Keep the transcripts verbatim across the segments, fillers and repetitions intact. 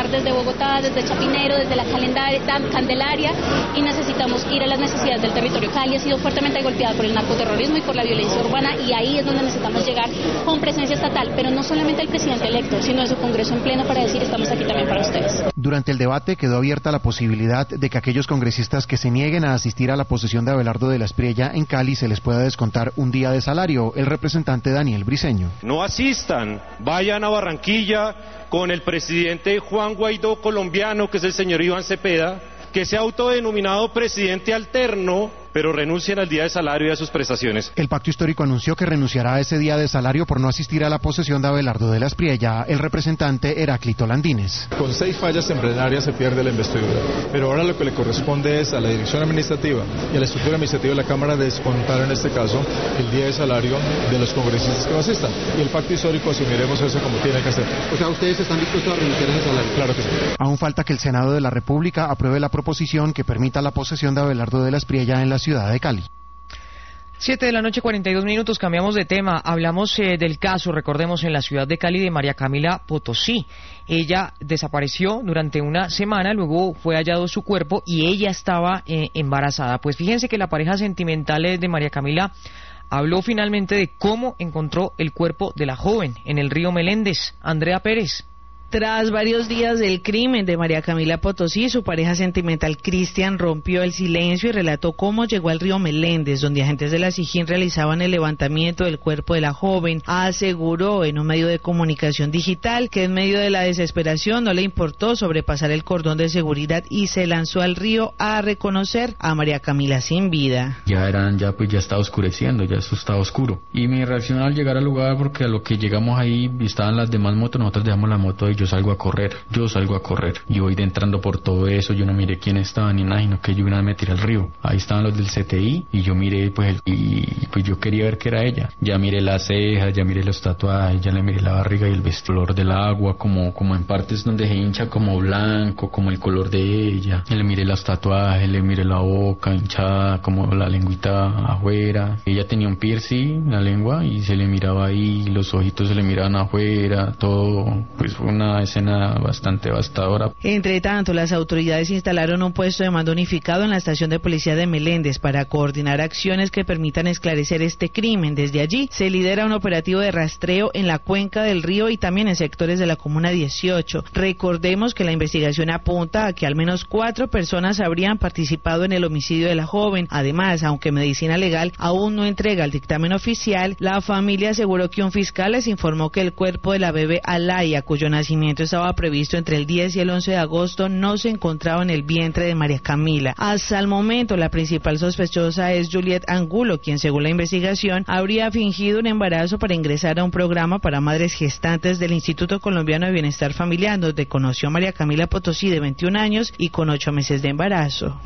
llegar desde Bogotá, desde Chapinero, desde la Candelaria, y necesitamos ir a las necesidades del territorio. Cali ha sido fuertemente golpeada por el narcoterrorismo y por la violencia urbana, y ahí es donde necesitamos llegar con presencia estatal, pero no solamente el presidente electo, sino de su Congreso en pleno para decir estamos aquí también para ustedes. Durante el debate quedó abierta la posibilidad de que aquellos congresistas que se nieguen a asistir a la posesión de Abelardo de la Espriella en Cali se les pueda descontar un día de salario. El representante Daniel Briceño. No asistan, vayan a Barranquilla con el presidente Juan Guaidó colombiano, que es el señor Iván Cepeda, que se ha autodenominado presidente alterno, pero renuncien al día de salario y a sus prestaciones. El pacto histórico anunció que renunciará a ese día de salario por no asistir a la posesión de Abelardo de la Espriella. El representante Heráclito Landines. Con seis fallas en plenaria se pierde la investidura, pero ahora lo que le corresponde es a la dirección administrativa y a la estructura administrativa de la Cámara descontar en este caso el día de salario de los congresistas que no asistan. Y el pacto histórico asumiremos eso como tiene que hacer. O sea, ¿ustedes están dispuestos a renunciar a ese salario? Claro que sí. Aún falta que el Senado de la República apruebe la proposición que permita la posesión de Abelardo de la Espriella en la ciudad de Cali. Siete de la noche, cuarenta y dos minutos, cambiamos de tema. Hablamos eh, del caso, recordemos, en la ciudad de Cali de María Camila Potosí. Ella desapareció durante una semana, luego fue hallado su cuerpo y ella estaba eh, embarazada. Pues fíjense que la pareja sentimental de María Camila habló finalmente de cómo encontró el cuerpo de la joven en el río Meléndez. Andrea Pérez. Tras varios días del crimen de María Camila Potosí, su pareja sentimental Cristian rompió el silencio y relató cómo llegó al río Meléndez, donde agentes de la SIJIN realizaban el levantamiento del cuerpo de la joven. Aseguró en un medio de comunicación digital que en medio de la desesperación no le importó sobrepasar el cordón de seguridad y se lanzó al río a reconocer a María Camila sin vida. Ya eran, ya pues ya estaba oscureciendo, ya eso estaba oscuro. Y mi reacción al llegar al lugar, porque a lo que llegamos ahí estaban las demás motos, nosotros dejamos la moto y yo salgo a correr, yo salgo a correr. Yo voy entrando por todo eso, yo no miré quién estaba ni nada, sino que yo una vez me tiré al río. Ahí estaban los del C T I y yo miré pues el, y pues yo quería ver qué era ella. Ya miré las cejas, ya miré los tatuajes, ya le miré la barriga y el vestidor del agua, como, como en partes donde se hincha como blanco, como el color de ella. Le miré los tatuajes, le miré la boca hinchada, como la lengüita afuera. Ella tenía un piercing, la lengua, y se le miraba ahí, los ojitos se le miraban afuera, todo, pues fue una escena bastante devastadora. Entre tanto, las autoridades instalaron un puesto de mando unificado en la estación de policía de Meléndez para coordinar acciones que permitan esclarecer este crimen. Desde allí se lidera un operativo de rastreo en la cuenca del río y también en sectores de la comuna dieciocho. Recordemos que la investigación apunta a que al menos cuatro personas habrían participado en el homicidio de la joven. Además, aunque Medicina Legal aún no entrega el dictamen oficial, la familia aseguró que un fiscal les informó que el cuerpo de la bebé Alaya, cuyo nacimiento estaba previsto entre el diez y el once de agosto, no se encontraba en el vientre de María Camila. Hasta el momento, la principal sospechosa es Juliet Angulo, quien, según la investigación, habría fingido un embarazo para ingresar a un programa para madres gestantes del Instituto Colombiano de Bienestar Familiar, donde conoció a María Camila Potosí, de veintiún años y con ocho meses de embarazo.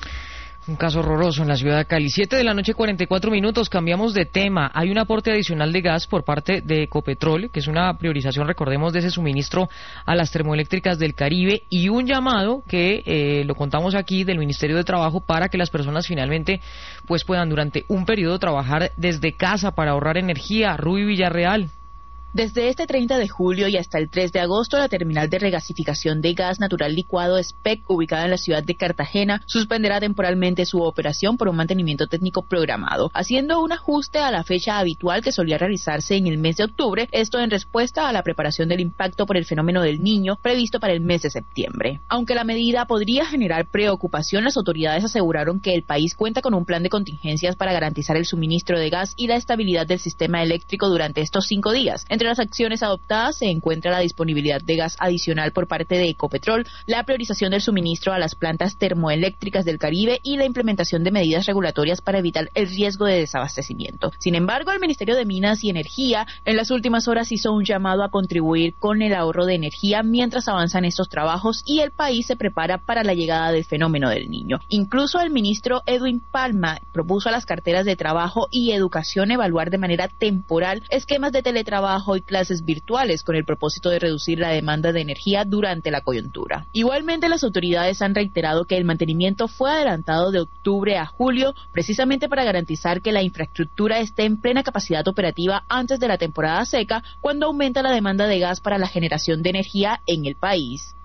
Un caso horroroso en la ciudad de Cali. Siete de la noche, cuarenta y cuatro minutos, cambiamos de tema. Hay un aporte adicional de gas por parte de Ecopetrol, que es una priorización, recordemos, de ese suministro a las termoeléctricas del Caribe, y un llamado que eh, lo contamos aquí del Ministerio de Trabajo para que las personas finalmente pues puedan durante un periodo trabajar desde casa para ahorrar energía. Ruby Villarreal. Desde este treinta de julio y hasta el tres de agosto, la terminal de regasificación de gas natural licuado S P E C, ubicada en la ciudad de Cartagena, suspenderá temporalmente su operación por un mantenimiento técnico programado, haciendo un ajuste a la fecha habitual que solía realizarse en el mes de octubre, esto en respuesta a la preparación del impacto por el fenómeno del Niño previsto para el mes de septiembre. Aunque la medida podría generar preocupación, las autoridades aseguraron que el país cuenta con un plan de contingencias para garantizar el suministro de gas y la estabilidad del sistema eléctrico durante estos cinco días. Entre las acciones adoptadas se encuentra la disponibilidad de gas adicional por parte de Ecopetrol, la priorización del suministro a las plantas termoeléctricas del Caribe y la implementación de medidas regulatorias para evitar el riesgo de desabastecimiento. Sin embargo, el Ministerio de Minas y Energía en las últimas horas hizo un llamado a contribuir con el ahorro de energía mientras avanzan estos trabajos y el país se prepara para la llegada del fenómeno del Niño. Incluso el ministro Edwin Palma propuso a las carteras de trabajo y educación evaluar de manera temporal esquemas de teletrabajo y clases virtuales con el propósito de reducir la demanda de energía durante la coyuntura. Igualmente, las autoridades han reiterado que el mantenimiento fue adelantado de octubre a julio precisamente para garantizar que la infraestructura esté en plena capacidad operativa antes de la temporada seca, cuando aumenta la demanda de gas para la generación de energía en el país.